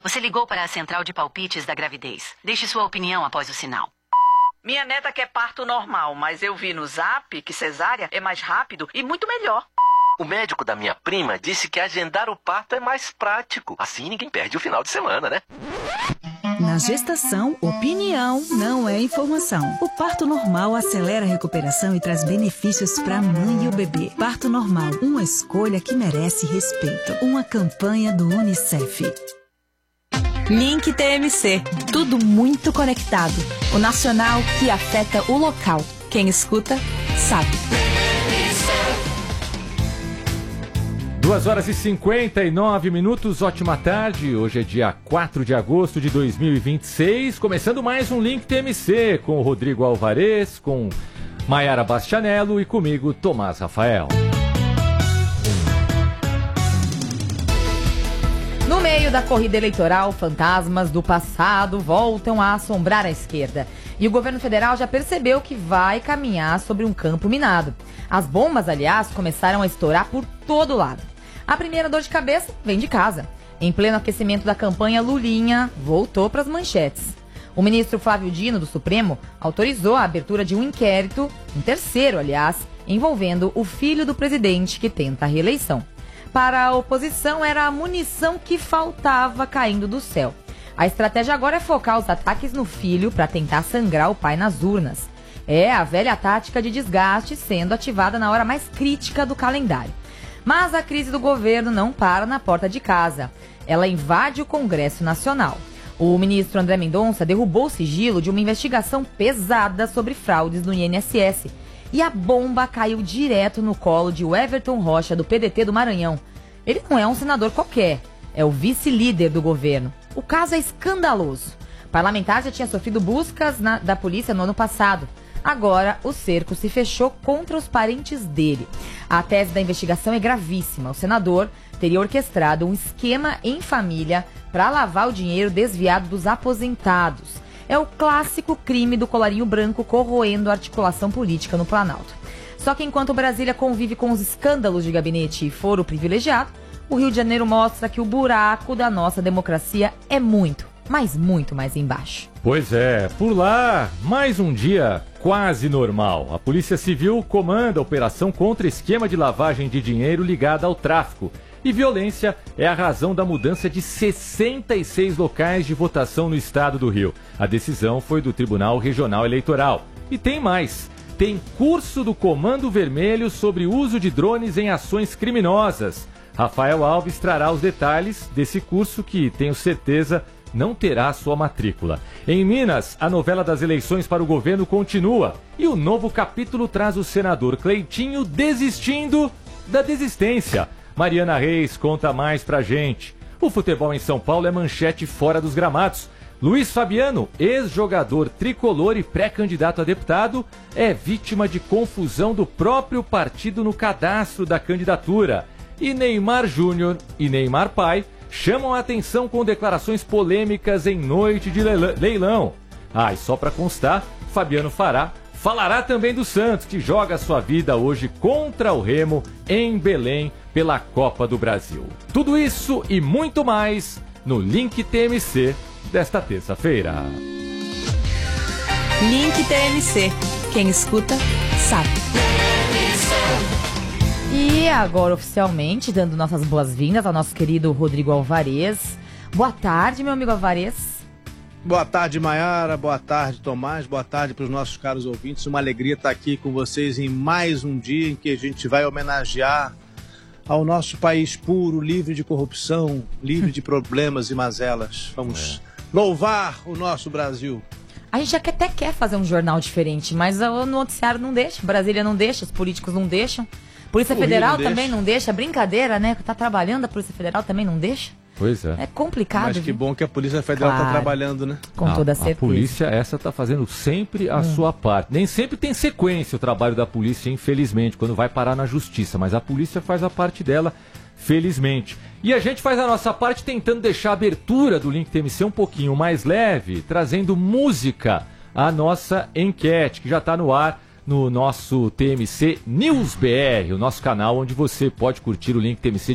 Você ligou para a central de palpites da gravidez. Deixe sua opinião após o sinal. Minha neta quer parto normal, mas eu vi no Zap que cesárea é mais rápido e muito melhor. O médico da minha prima disse que agendar o parto é mais prático. Assim ninguém perde o final de semana, né? Na gestação, opinião não é informação. O parto normal acelera a recuperação e traz benefícios para a mãe e o bebê. Parto normal, uma escolha que merece respeito. Uma campanha do UNICEF. Link TMC. Tudo muito conectado. O nacional que afeta o local. Quem escuta, sabe. 2h59, ótima tarde. Hoje é dia 4 de agosto de 2026, começando mais um Link TMC com o Rodrigo Alvarez, com Maiara Bastianello e comigo, Tomás Rafael. No meio da corrida eleitoral, fantasmas do passado voltam a assombrar a esquerda. E o governo federal já percebeu que vai caminhar sobre um campo minado. As bombas, aliás, começaram a estourar por todo lado. A primeira dor de cabeça vem de casa. Em pleno aquecimento da campanha, Lulinha voltou para as manchetes. O ministro Flávio Dino, do Supremo, autorizou a abertura de um inquérito, um terceiro, aliás, envolvendo o filho do presidente que tenta a reeleição. Para a oposição, era a munição que faltava caindo do céu. A estratégia agora é focar os ataques no filho para tentar sangrar o pai nas urnas. É a velha tática de desgaste sendo ativada na hora mais crítica do calendário. Mas a crise do governo não para na porta de casa. Ela invade o Congresso Nacional. O ministro André Mendonça derrubou o sigilo de uma investigação pesada sobre fraudes no INSS. E a bomba caiu direto no colo de Everton Rocha, do PDT do Maranhão. Ele não é um senador qualquer, é o vice-líder do governo. O caso é escandaloso. O parlamentar já tinha sofrido buscas da polícia no ano passado. Agora, o cerco se fechou contra os parentes dele. A tese da investigação é gravíssima. O senador teria orquestrado um esquema em família para lavar o dinheiro desviado dos aposentados. É o clássico crime do colarinho branco corroendo a articulação política no Planalto. Só que enquanto Brasília convive com os escândalos de gabinete e foro privilegiado, o Rio de Janeiro mostra que o buraco da nossa democracia é muito, mas muito mais embaixo. Pois é, por lá, mais um dia quase normal. A Polícia Civil comanda a operação contra esquema de lavagem de dinheiro ligada ao tráfico. E violência é a razão da mudança de 66 locais de votação no estado do Rio. A decisão foi do Tribunal Regional Eleitoral. E tem mais. Tem curso do Comando Vermelho sobre uso de drones em ações criminosas. Rafael Alves trará os detalhes desse curso que, tenho certeza, não terá sua matrícula. Em Minas, a novela das eleições para o governo continua. E o novo capítulo traz o senador Cleitinho desistindo da desistência. Mariana Reis conta mais pra gente. O futebol em São Paulo é manchete fora dos gramados. Luiz Fabiano, ex-jogador tricolor e pré-candidato a deputado, é vítima de confusão do próprio partido no cadastro da candidatura. E Neymar Júnior e Neymar pai chamam a atenção com declarações polêmicas em noite de leilão. E só pra constar, Fabiano falará também do Santos, que joga sua vida hoje contra o Remo em Belém pela Copa do Brasil. Tudo isso e muito mais no Link TMC desta terça-feira. Link TMC. Quem escuta, sabe. E agora, oficialmente, dando nossas boas-vindas ao nosso querido Rodrigo Alvarez. Boa tarde, meu amigo Alvarez. Boa tarde, Maiara. Boa tarde, Tomás. Boa tarde para os nossos caros ouvintes. Uma alegria estar aqui com vocês em mais um dia em que a gente vai homenagear ao nosso país puro, livre de corrupção, livre de problemas e mazelas. Vamos louvar o nosso Brasil. A gente até quer fazer um jornal diferente, mas o noticiário não deixa, Brasília não deixa, os políticos não deixam. Polícia Federal também não deixa. Brincadeira, né? Tá trabalhando, a Polícia Federal também não deixa. Pois é. É complicado. Mas que bom que a Polícia Federal tá trabalhando, né? Com toda certeza. A polícia, essa tá fazendo sempre a sua parte. Nem sempre tem sequência o trabalho da polícia, infelizmente, quando vai parar na justiça. Mas a polícia faz a parte dela, felizmente. E a gente faz a nossa parte tentando deixar a abertura do Link TMC um pouquinho mais leve, trazendo música à nossa enquete, que já tá no ar no nosso TMC News BR, o nosso canal onde você pode curtir o Link TMC